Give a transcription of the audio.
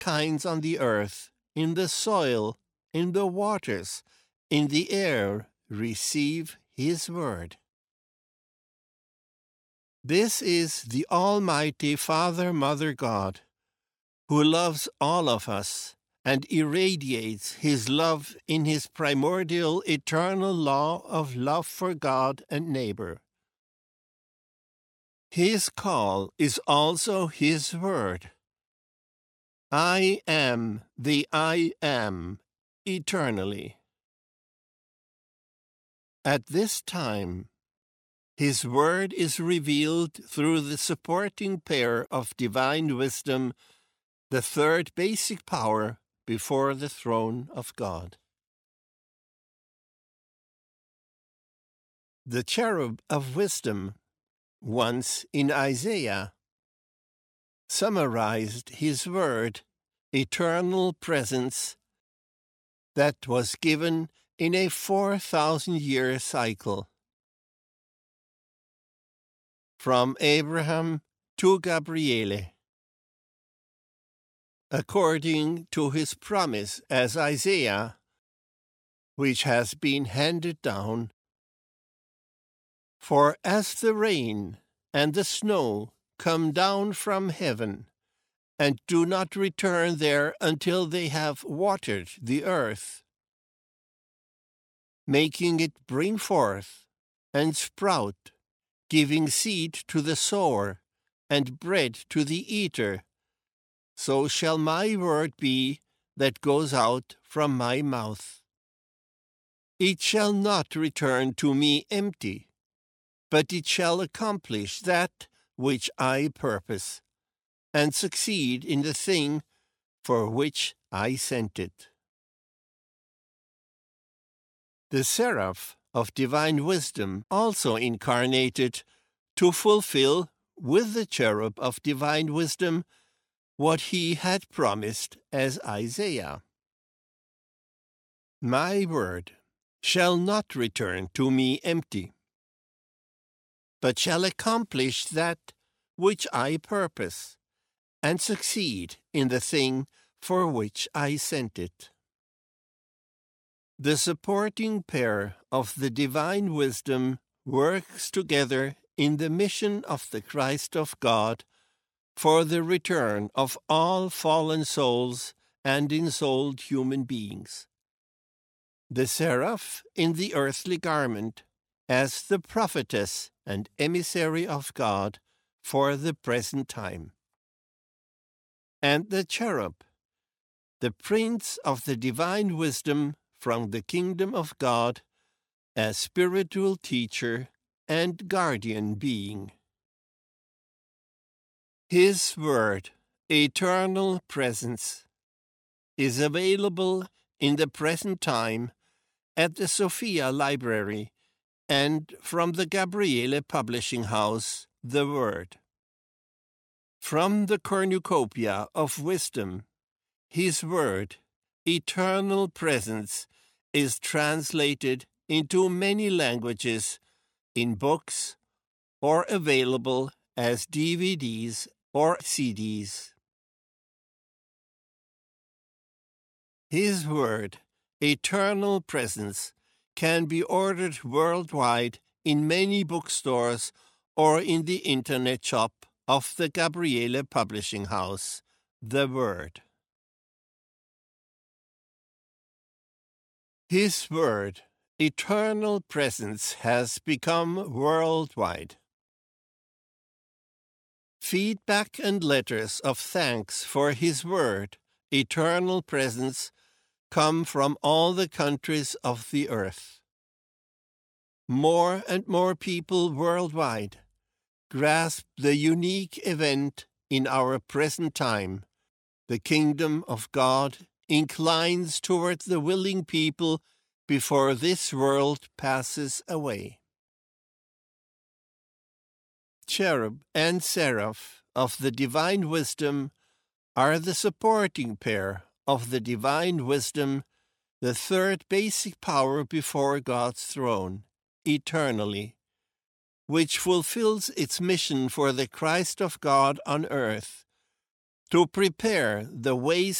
kinds on the earth, in the soil, in the waters, in the air, receive his word. This is the Almighty Father, Mother God, who loves all of us and irradiates his love in his primordial eternal law of love for God and neighbor. His call is also his word. I am the I am eternally. At this time, his word is revealed through the supporting pair of divine wisdom, the third basic power before the throne of God. The cherub of wisdom, once in Isaiah, summarized his word, eternal presence, that was given in a 4,000-year cycle. From Abraham to Gabriele, according to his promise as Isaiah, which has been handed down. For as the rain and the snow come down from heaven, and do not return there until they have watered the earth, making it bring forth and sprout, giving seed to the sower and bread to the eater, so shall my word be that goes out from my mouth. It shall not return to me empty, but it shall accomplish that which I purpose, and succeed in the thing for which I sent it. The seraph of divine wisdom also incarnated to fulfill with the cherub of divine wisdom what he had promised as Isaiah. My word shall not return to me empty, but shall accomplish that which I purpose, and succeed in the thing for which I sent it. The supporting pair of the divine wisdom works together in the mission of the Christ of God for the return of all fallen souls and ensouled human beings. The seraph in the earthly garment as the prophetess and emissary of God for the present time. And the cherub, the prince of the divine wisdom from the kingdom of God, as spiritual teacher and guardian being. His word, eternal presence, is available in the present time at the Sophia Library and from the Gabriele Publishing House, The Word. From the cornucopia of wisdom, his word, eternal presence, is translated into many languages in books or available as DVDs or CDs. His word, eternal presence, can be ordered worldwide in many bookstores or in the internet shop of the Gabriele Publishing House, The Word. His word, eternal presence, has become worldwide. Feedback and letters of thanks for his word, eternal presence, come from all the countries of the earth. More and more people worldwide grasp the unique event in our present time. The kingdom of God inclines toward the willing people before this world passes away. Cherub and seraph of the divine wisdom are the supporting pair of the divine wisdom, the third basic power before God's throne, eternally, which fulfills its mission for the Christ of God on earth, to prepare the ways